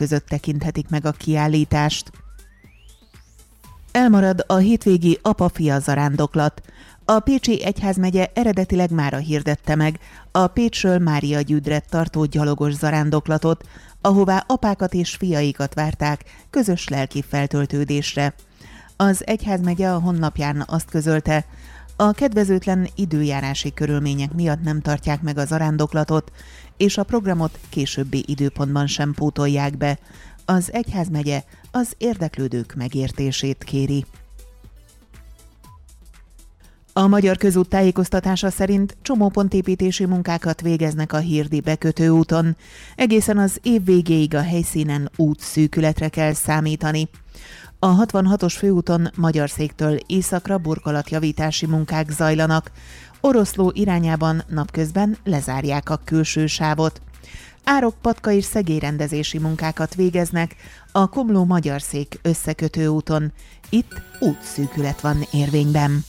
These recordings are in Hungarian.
között tekinthetik meg a kiállítást. Elmarad a hétvégi apa-fia zarándoklat. A Pécsi Egyházmegye eredetileg mára hirdette meg a Pécsről Máriagyűdre tartó gyalogos zarándoklatot, ahová apákat és fiaikat várták közös lelki feltöltődésre. Az egyházmegye a honlapján azt közölte, a kedvezőtlen időjárási körülmények miatt nem tartják meg a zarándoklatot, és a programot későbbi időpontban sem pótolják be. Az egyházmegye az érdeklődők megértését kéri. A Magyar Közút tájékoztatása szerint csomópontépítési munkákat végeznek a Hirdi bekötőúton. Egészen az év végéig a helyszínen útszűkületre kell számítani. A 66-os főúton Magyarszéktől északra burkolatjavítási munkák zajlanak. Oroszló irányában napközben lezárják a külső sávot. Árok, Patka és szegélyrendezési munkákat végeznek a Komló-Magyarszék összekötő úton. Itt útszűkület van érvényben.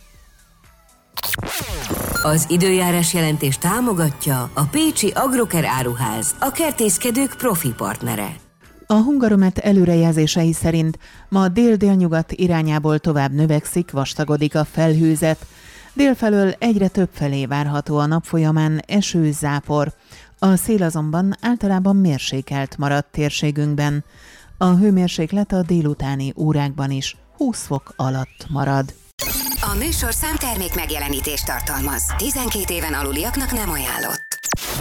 Az időjárás jelentés támogatja a Pécsi Agroker Áruház, a kertészkedők profi partnere. A Hungaromet előrejelzései szerint ma dél-délnyugat irányából tovább növekszik, vastagodik a felhőzet. Délfelől egyre több felé várható a nap folyamán eső, zápor. A szél azonban általában mérsékelt maradt térségünkben. A hőmérséklet a délutáni órákban is 20 fok alatt marad. A műsorszám termék megjelenítést tartalmaz. 12 éven aluliaknak nem ajánlott.